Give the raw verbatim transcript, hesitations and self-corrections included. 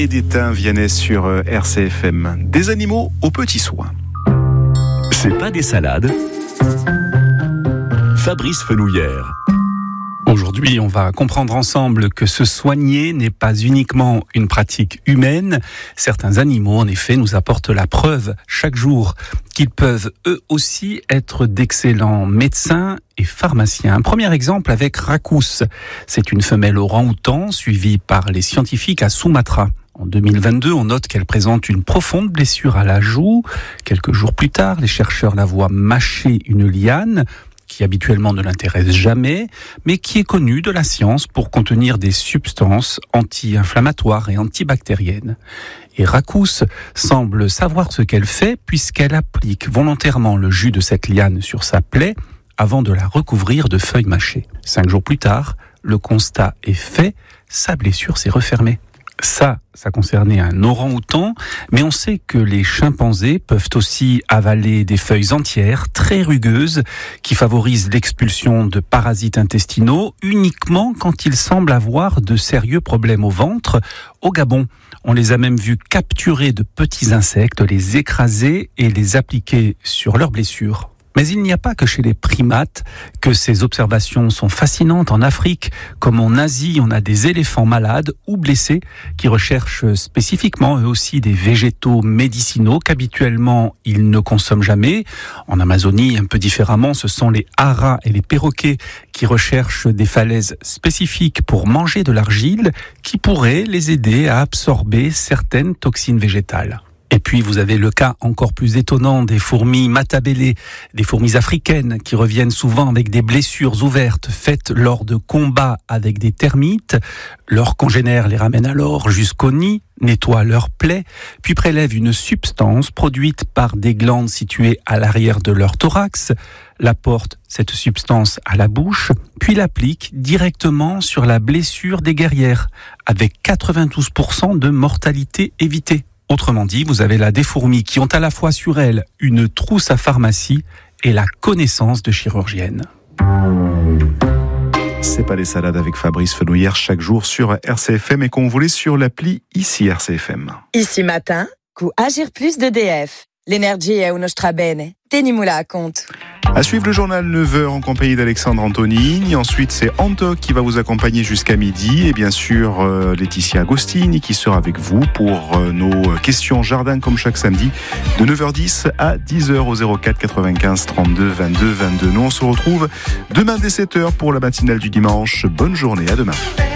et d'Étain Vianney sur R C F M. Des animaux aux petits soins. C'est pas des salades. Fabrice Fenouillère. Aujourd'hui, on va comprendre ensemble que se soigner n'est pas uniquement une pratique humaine. Certains animaux, en effet, nous apportent la preuve chaque jour qu'ils peuvent eux aussi être d'excellents médecins et pharmaciens. Un premier exemple avec Racous. C'est une femelle orang-outan suivie par les scientifiques à Sumatra. En deux mille vingt-deux, on note qu'elle présente une profonde blessure à la joue. Quelques jours plus tard, les chercheurs la voient mâcher une liane qui habituellement ne l'intéresse jamais, mais qui est connue de la science pour contenir des substances anti-inflammatoires et antibactériennes. Et Racous semble savoir ce qu'elle fait puisqu'elle applique volontairement le jus de cette liane sur sa plaie avant de la recouvrir de feuilles mâchées. Cinq jours plus tard, le constat est fait, sa blessure s'est refermée. Ça, ça concernait un orang-outan, mais on sait que les chimpanzés peuvent aussi avaler des feuilles entières, très rugueuses, qui favorisent l'expulsion de parasites intestinaux uniquement quand ils semblent avoir de sérieux problèmes au ventre. Au Gabon, on les a même vus capturer de petits insectes, les écraser et les appliquer sur leurs blessures. Mais il n'y a pas que chez les primates que ces observations sont fascinantes. En Afrique, comme en Asie, on a des éléphants malades ou blessés qui recherchent spécifiquement eux aussi des végétaux médicinaux qu'habituellement ils ne consomment jamais. En Amazonie, un peu différemment, ce sont les haras et les perroquets qui recherchent des falaises spécifiques pour manger de l'argile qui pourrait les aider à absorber certaines toxines végétales. Et puis vous avez le cas encore plus étonnant des fourmis matabélées, des fourmis africaines qui reviennent souvent avec des blessures ouvertes faites lors de combats avec des termites. Leurs congénères les ramènent alors jusqu'au nid, nettoient leurs plaies, puis prélèvent une substance produite par des glandes situées à l'arrière de leur thorax, l'apportent cette substance à la bouche, puis l'appliquent directement sur la blessure des guerrières, avec quatre-vingt-douze pour cent de mortalité évitée. Autrement dit, vous avez là des fourmis qui ont à la fois sur elles une trousse à pharmacie et la connaissance de chirurgienne. C'est pas des salades avec Fabrice Fenouillère chaque jour sur R C F M et qu'on voulait sur l'appli Ici R C F M. Ici matin, cu Agir Plus d'E D F. L'energia è uno strabene. Tenimula a compte. À suivre le journal neuf heures en compagnie d'Alexandre Antonini. Ensuite, c'est Antoc qui va vous accompagner jusqu'à midi. Et bien sûr, euh, Laetitia Agostini qui sera avec vous pour euh, nos questions jardin comme chaque samedi de neuf heures dix à dix heures au zéro quatre quatre-vingt-quinze trente-deux vingt-deux vingt-deux. Nous, on se retrouve demain dès sept heures pour la matinale du dimanche. Bonne journée, à demain.